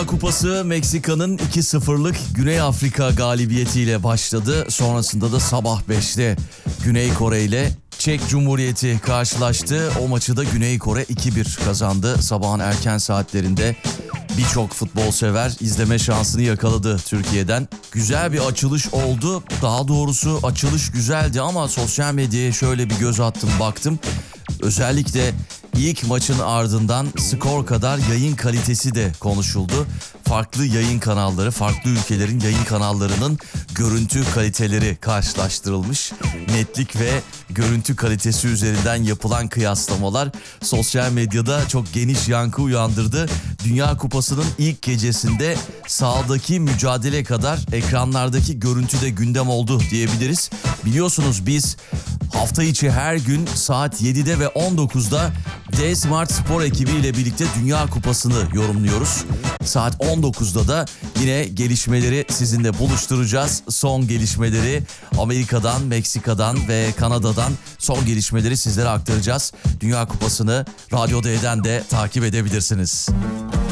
Dünya Kupası Meksika'nın 2-0'lık Güney Afrika galibiyetiyle başladı. Sonrasında da sabah 5'te Güney Kore ile Çek Cumhuriyeti karşılaştı. O maçı da Güney Kore 2-1 kazandı. Sabahın erken saatlerinde birçok futbol sever izleme şansını yakaladı Türkiye'den. Güzel bir açılış oldu. Daha doğrusu açılış güzeldi ama sosyal medyaya şöyle bir göz attım, baktım. Özellikle ilk maçın ardından skor kadar yayın kalitesi de konuşuldu. Farklı yayın kanalları, farklı ülkelerin yayın kanallarının görüntü kaliteleri karşılaştırılmış. Netlik ve görüntü kalitesi üzerinden yapılan kıyaslamalar sosyal medyada çok geniş yankı uyandırdı. Dünya Kupası'nın ilk gecesinde sahadaki mücadele kadar ekranlardaki görüntü de gündem oldu diyebiliriz. Biliyorsunuz biz hafta içi her gün saat 7'de ve 19'da D-Smart Spor ekibiyle birlikte Dünya Kupası'nı yorumluyoruz. Saat 19'da da yine gelişmeleri sizinle buluşturacağız. Son gelişmeleri Amerika'dan, Meksika'dan ve Kanada'dan son gelişmeleri sizlere aktaracağız. Dünya Kupası'nı Radyo D'den de takip edebilirsiniz.